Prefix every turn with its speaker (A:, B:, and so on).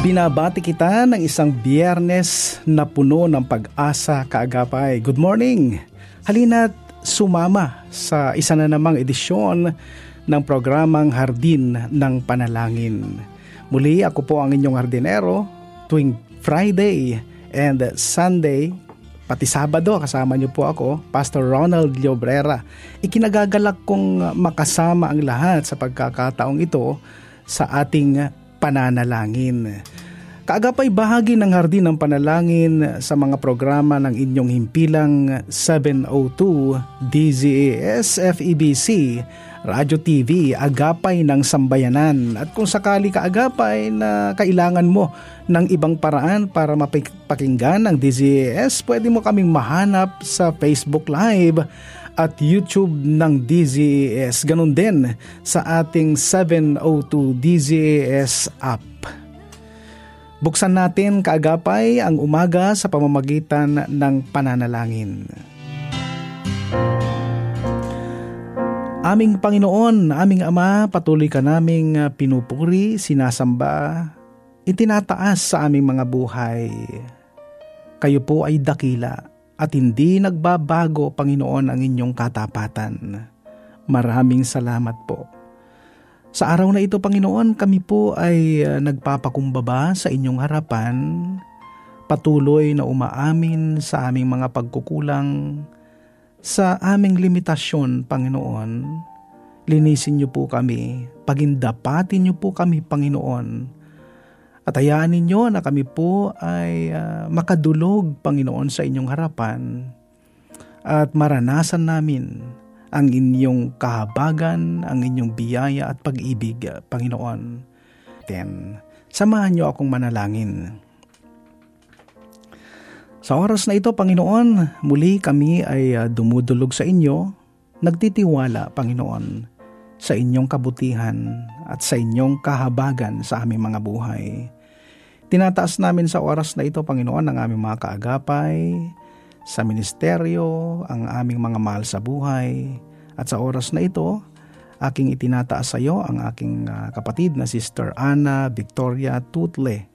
A: Binabati kita ng isang Biyernes na puno ng pag-asa, kaagapay. Good morning! Halina't sumama sa isa na namang edisyon ng programang Hardin ng Panalangin. Muli ako po ang inyong hardinero tuwing Friday and Sunday, pati Sabado kasama niyo po ako, Pastor Ronald Llobrera. Ikinagagalak kong makasama ang lahat sa pagkakataong ito sa ating pananalangin. Kaagapay bahagi ng Hardin ng Panalangin sa mga programa ng inyong himpilang 702 DZAS FEBC Radio TV, Agapay ng Sambayanan. At kung sakali kaagapay na kailangan mo ng ibang paraan para mapakinggan ng DZAS, pwede mo kaming mahanap sa Facebook Live at YouTube ng DZAS. Ganun din sa ating 702 DZAS app. Buksan natin kaagapay ang umaga sa pamamagitan ng pananalangin. Aming Panginoon, aming Ama, patuloy ka naming pinupuri, sinasamba, itinataas sa aming mga buhay. Kayo po ay dakila at hindi nagbabago, Panginoon, ang inyong katapatan. Maraming salamat po. Sa araw na ito, Panginoon, kami po ay nagpapakumbaba sa inyong harapan, patuloy na umaamin sa aming mga pagkukulang, sa aming limitasyon, Panginoon. Linisin niyo po kami, pagindapatin niyo po kami, Panginoon. At hayaan ninyo na kami po ay makadulog, Panginoon, sa inyong harapan at maranasan namin ang inyong kahabagan, ang inyong biyaya at pag-ibig, Panginoon. Samahan niyo akong manalangin. Sa oras na ito, Panginoon, muli kami ay dumudulog sa inyo, nagtitiwala, Panginoon, sa inyong kabutihan at sa inyong kahabagan sa aming mga buhay. Tinataas namin sa oras na ito, Panginoon, ang aming mga kaagapay, sa ministeryo, ang aming mga mahal sa buhay. At sa oras na ito, aking itinataas sa iyo ang aking kapatid na Sister Ana Victoria Tutle.